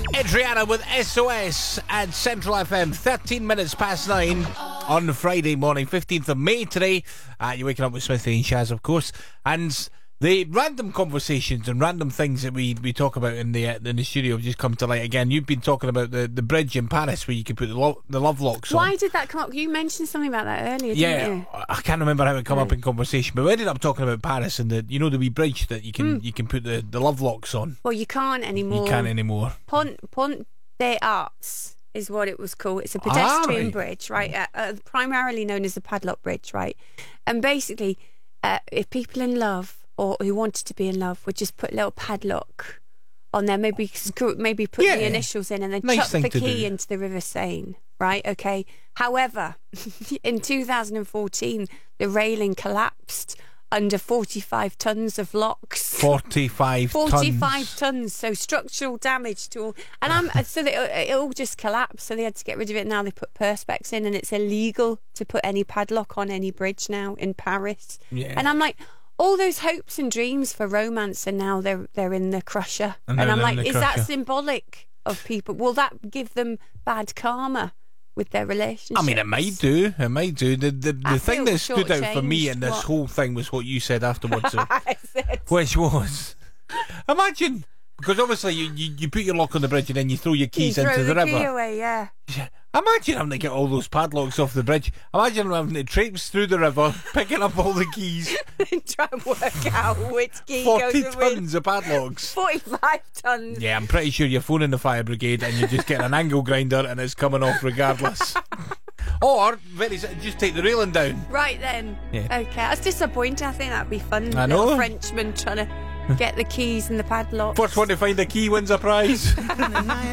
Adriana with SOS at Central FM, 13 minutes past 9 on Friday morning, 15th of May today. You're waking up with Smithy and Shaz, of course, and the random conversations and random things that we talk about in the studio have just come to light again. You've been talking about the bridge in Paris where you could put the love locks on. Why did that come up? You mentioned something about that earlier, didn't you? I can't remember how it come up in conversation, but we ended up talking about Paris and the wee bridge that you can put the love locks on. Well, you can't anymore. You can't anymore. Pont des Arts is what it was called. It's a pedestrian bridge, right? Primarily known as the Padlock Bridge, right? And basically, if people in love or who wanted to be in love would just put a little padlock on there, maybe put the initials in and then chuck the key into the River Seine, right? Okay. However, in 2014, the railing collapsed under 45 tons of locks. 45 tons. So structural damage to all. And it all just collapsed. So they had to get rid of it. Now they put perspex in, and it's illegal to put any padlock on any bridge now in Paris. Yeah. And I'm like, all those hopes and dreams for romance, and now they're in the crusher. And I'm like, is that symbolic of people? Will that give them bad karma with their relationship? I mean, it might do. The thing that stood out for me in this whole thing was what you said afterwards, which was, imagine, because obviously you put your lock on the bridge and then you throw your keys into the river. Key away, yeah. Imagine having to get all those padlocks off the bridge. Imagine having to traipse through the river, picking up all the keys. Try and work out which key goes 40 tons of padlocks. 45 tons. Yeah, I'm pretty sure you're phoning the fire brigade and you're just getting an angle grinder and it's coming off regardless. Or, just take the railing down. Right then. Yeah. Okay, that's disappointing. I think that'd be fun. I know. Little Frenchman trying to get the keys and the padlocks. First one to find a key wins a prize.